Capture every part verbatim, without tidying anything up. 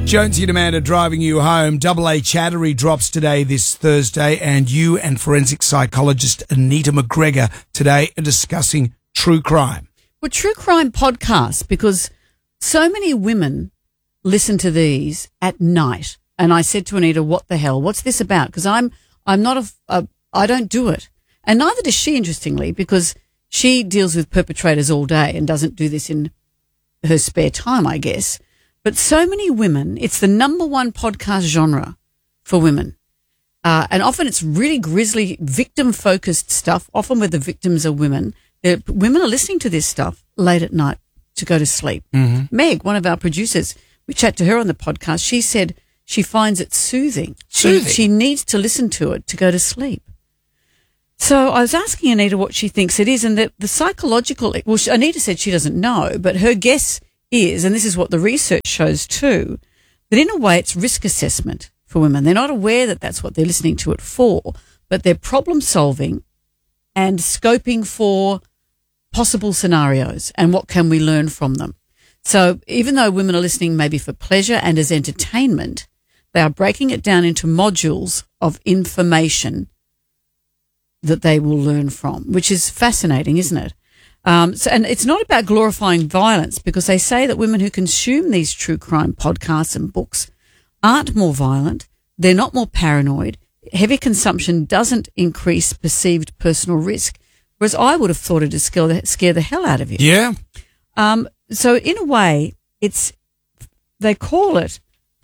Jonesy and Amanda driving you home. Double A Chattery drops today, this Thursday, and you and forensic psychologist Anita McGregor today are discussing true crime. Well, true crime podcasts, because so many women listen to these at night. And I said to Anita, what the hell? What's this about? Because I'm, I'm not a, a, I don't do it. And neither does she, interestingly, because she deals with perpetrators all day and doesn't do this in her spare time, I guess. But so many women, it's the number one podcast genre for women. Uh, and often it's really grisly, victim-focused stuff, often where the victims are women. They're, women are listening to this stuff late at night to go to sleep. Mm-hmm. Meg, one of our producers, we chat to her on the podcast, she said she finds it soothing. Soothing. She, she needs to listen to it to go to sleep. So I was asking Anita what she thinks it is, and the, the psychological, well, Anita said she doesn't know, but her guess is, and this is what the research shows too, that in a way it's risk assessment for women. They're not aware that that's what they're listening to it for, but they're problem solving and scoping for possible scenarios and what can we learn from them. So even though women are listening maybe for pleasure and as entertainment, they are breaking it down into modules of information that they will learn from, which is fascinating, isn't it? Um, so, and it's not about glorifying violence, because they say that women who consume these true crime podcasts and books aren't more violent. They're not more paranoid. Heavy consumption doesn't increase perceived personal risk, whereas I would have thought it would scare the, scare the hell out of you. Yeah. Um, so in a way, it's, they call it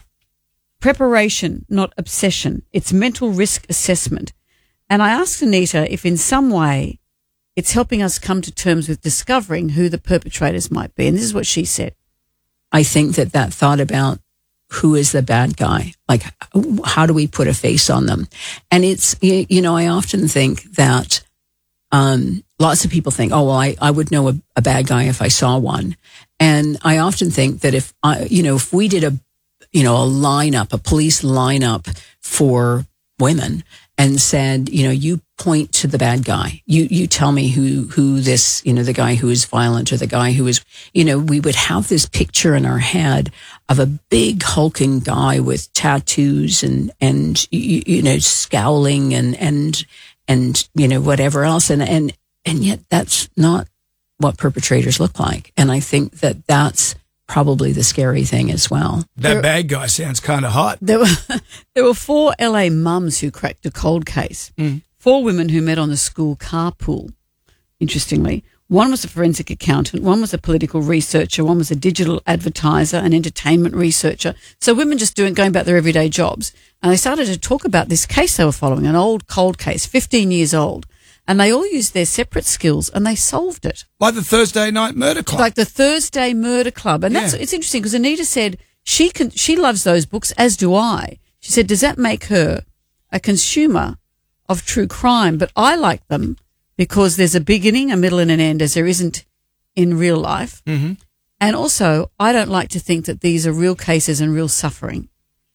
preparation, not obsession. It's mental risk assessment. And I asked Anita if in some way it's helping us come to terms with discovering who the perpetrators might be. And this is what she said. I think that that thought about who is the bad guy, like how do we put a face on them? And it's, you know, I often think that um, lots of people think, oh, well, I, I would know a, a bad guy if I saw one. And I often think that if, I, you know, if we did a, you know, a lineup, a police lineup for women, and said, you know, you point to the bad guy. You you tell me who who this, you know, the guy who is violent or the guy who is, you know, we would have this picture in our head of a big hulking guy with tattoos and and you, you know scowling and and and you know whatever else, and and and yet that's not what perpetrators look like. And I think that that's probably the scary thing as well. That there, bad guy sounds kind of hot. There were there were four L A mums who cracked a cold case. Mm. Four women who met on the school carpool, interestingly. One was a forensic accountant, one was a political researcher, one was a digital advertiser, an entertainment researcher. So women just doing going about their everyday jobs. And they started to talk about this case they were following, an old cold case, fifteen years old. And they all used their separate skills and they solved it. Like the Thursday Night Murder Club. Like the Thursday Murder Club. And that's, yeah. It's interesting because Anita said she can, she loves those books, as do I. She said, does that make her a consumer of true crime? But I like them because there's a beginning, a middle and an end, as there isn't in real life. Mm-hmm. And also, I don't like to think that these are real cases and real suffering.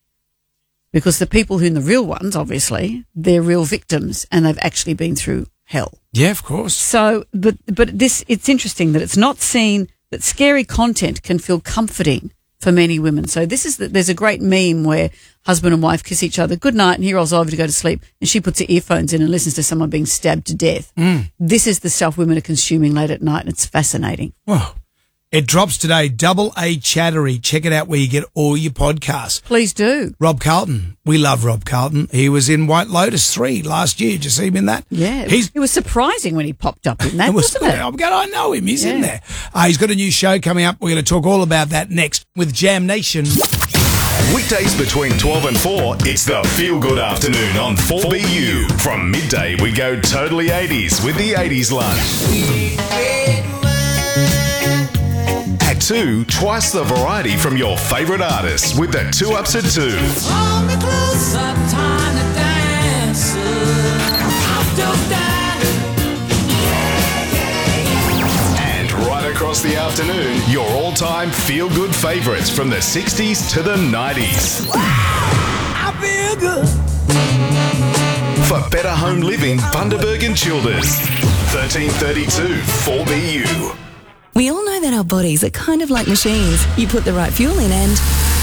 Because the people who in the real ones, obviously, they're real victims and they've actually been through hell. Yeah, of course. So, but but this, it's interesting that it's not seen that scary content can feel comforting for many women. So this is the, there's a great meme where husband and wife kiss each other, good night, and he rolls over to go to sleep, and she puts her earphones in and listens to someone being stabbed to death. Mm. This is the stuff women are consuming late at night, and it's fascinating. Whoa. It drops today, Double A Chattery. Check it out where you get all your podcasts. Please do. Rob Carlton. We love Rob Carlton. He was in White Lotus three last year. Did you see him in that? Yeah. He's, it was surprising when he popped up in that, it was, wasn't it? I'm going, I know him. He's yeah. in there. Uh, he's got a new show coming up. We're going to talk all about that next with Jam Nation. Weekdays between twelve and four, it's the Feel Good Afternoon on four B U. From midday, we go totally eighties with the eighties lunch. At two, twice the variety from your favourite artists with the two ups at two. And right across the afternoon, your all-time feel-good favourites from the sixties to the nineties. I feel good. For better home living, Bundaberg and Childers. thirteen thirty-two four B U. We all know that our bodies are kind of like machines. You put the right fuel in and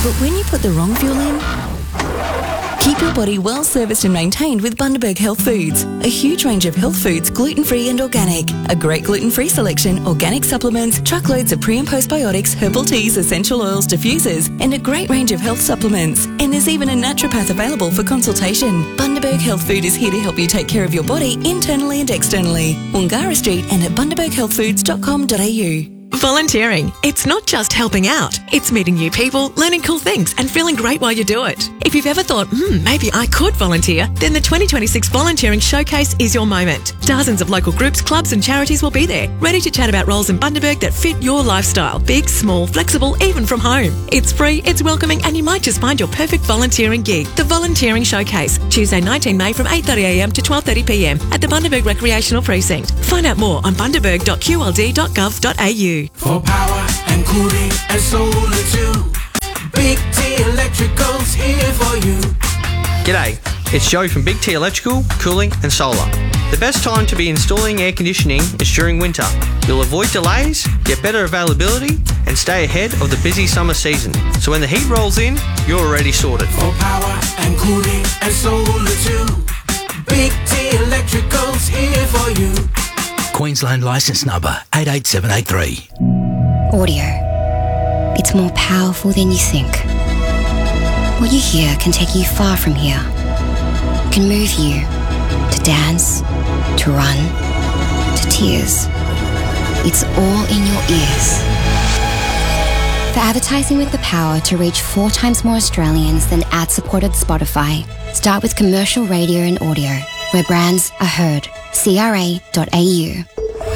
But when you put the wrong fuel in, keep your body well serviced and maintained with Bundaberg Health Foods. A huge range of health foods, gluten-free and organic. A great gluten-free selection, organic supplements, truckloads of pre and postbiotics, herbal teas, essential oils, diffusers, and a great range of health supplements. And there's even a naturopath available for consultation. Bundaberg Health Food is here to help you take care of your body internally and externally. Wungara Street and at bundaberg health foods dot com dot a u. Volunteering. It's not just helping out. It's meeting new people, learning cool things, and feeling great while you do it. If you've ever thought, hmm, maybe I could volunteer, then the twenty twenty-six Volunteering Showcase is your moment. Dozens of local groups, clubs, and charities will be there, ready to chat about roles in Bundaberg that fit your lifestyle. Big, small, flexible, even from home. It's free, it's welcoming, and you might just find your perfect volunteering gig. The Volunteering Showcase, Tuesday nineteenth May from eight thirty a m to twelve thirty p m at the Bundaberg Recreational Precinct. Find out more on bundaberg dot q l d dot gov dot a u. For power and cooling and solar too, Big T Electrical's here for you. G'day, it's Joe from Big T Electrical, Cooling and Solar. The best time to be installing air conditioning is during winter. You'll avoid delays, get better availability and stay ahead of the busy summer season. So when the heat rolls in, you're already sorted. For power and cooling and solar too, Big T Electrical's here for you. Queensland licence number eight eight seven eight three. Audio. It's more powerful than you think. What you hear can take you far from here. It can move you to dance, to run, to tears. It's all in your ears. For advertising with the power to reach four times more Australians than ad-supported Spotify, start with commercial radio and audio, where brands are heard. c r a dot a u.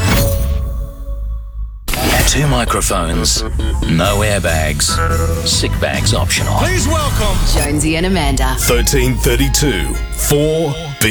Two microphones, no airbags, sick bags optional. Please welcome Jonesy and Amanda. thirteen thirty-two four B.